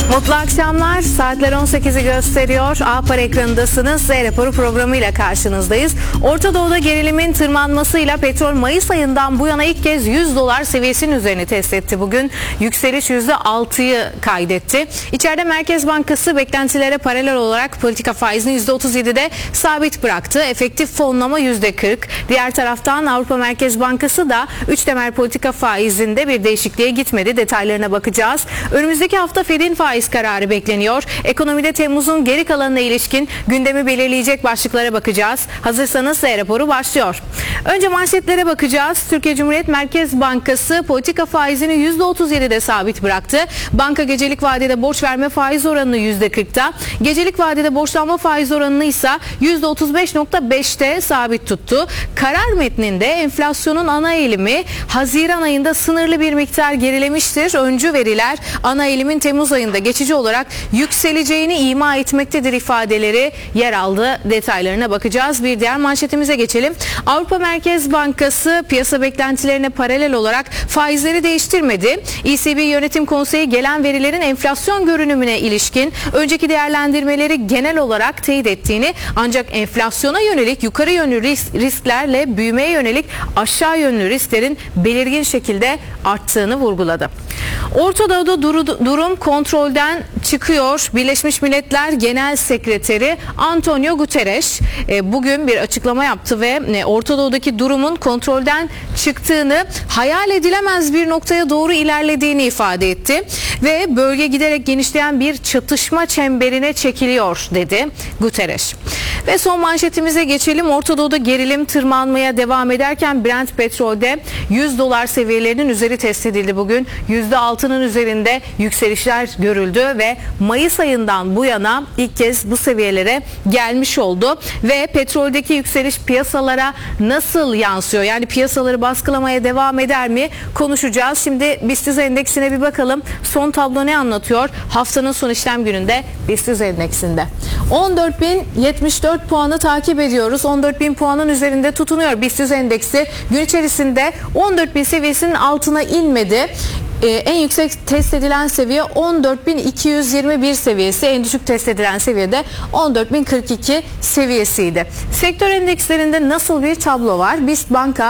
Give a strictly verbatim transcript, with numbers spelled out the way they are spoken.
Mutlu akşamlar. Saatler on sekizi gösteriyor. A Par ekranındasınız. Z raporu programıyla karşınızdayız. Orta Doğu'da gerilimin tırmanmasıyla petrol Mayıs ayından bu yana ilk kez yüz dolar seviyesinin üzerini test etti. Bugün yükseliş yüzde altıyı kaydetti. İçeride Merkez Bankası beklentilere paralel olarak politika faizini yüzde otuz yedide sabit bıraktı. Efektif fonlama yüzde kırk. Diğer taraftan Avrupa Merkez Bankası da üç temel politika faizinde bir değişikliğe gitmedi. Detaylarına bakacağız. Önümüzdeki hafta Fed'in faiz kararı bekleniyor. Ekonomide Temmuz'un geri kalanına ilişkin gündemi belirleyecek başlıklara bakacağız. Hazırsanız Z raporu başlıyor. Önce manşetlere bakacağız. Türkiye Cumhuriyet Merkez Bankası politika faizini yüzde otuz yedide sabit bıraktı. Banka gecelik vadede borç verme faiz oranını yüzde kırkta, gecelik vadede borçlanma faiz oranını ise yüzde otuz beş nokta beşte sabit tuttu. Karar metninde enflasyonun ana eğilimi Haziran ayında sınırlı bir miktar gerilemiştir. Öncü veriler ana eğilimin Temmuz ayında geçici olarak yükseleceğini ima etmektedir ifadeleri yer aldı. Detaylarına bakacağız. Bir diğer manşetimize geçelim. Avrupa Merkez Bankası piyasa beklentilerine paralel olarak faizleri değiştirmedi. E C B Yönetim Konseyi gelen verilerin enflasyon görünümüne ilişkin önceki değerlendirmeleri genel olarak teyit ettiğini, ancak enflasyona yönelik yukarı yönlü risk, risklerle büyümeye yönelik aşağı yönlü risklerin belirgin şekilde arttığını vurguladı. Orta Doğu'da duru, durum kontrolden çıkıyor. Birleşmiş Milletler Genel Sekreteri Antonio Guterres e, bugün bir açıklama yaptı ve e, Orta Doğu'daki durumun kontrolden çıktığını, hayal edilemez bir noktaya doğru ilerlediğini ifade etti ve bölge giderek genişleyen bir çatışma çemberine çekiliyor dedi Guterres. Ve son manşetimize geçelim. Orta Doğu'da gerilim tırmanmaya devam ederken Brent petrolde yüz dolar seviyelerinin üzeri test edildi bugün. yüzde altının üzerinde yükselişler görüldü ve Mayıs ayından bu yana ilk kez bu seviyelere gelmiş oldu. Ve petroldeki yükseliş piyasalara nasıl yansıyor? Yani piyasaları baskılamaya devam eder mi? Konuşacağız. Şimdi BIST yüz endeksine bir bakalım. Son tablo ne anlatıyor? Haftanın son işlem gününde BIST yüz endeksinde on dört bin yetmiş dört puanı takip ediyoruz. on dört bin puanın üzerinde tutunuyor BIST yüz endeksi. Gün içerisinde on dört bin seviyesinin altına inmedi. Ee, en yüksek test edilen seviye on dört bin iki yüz yirmi bir seviyesi, en düşük test edilen seviyede on dört bin kırk iki seviyesiydi. Sektör endekslerinde nasıl bir tablo var? BIST Banka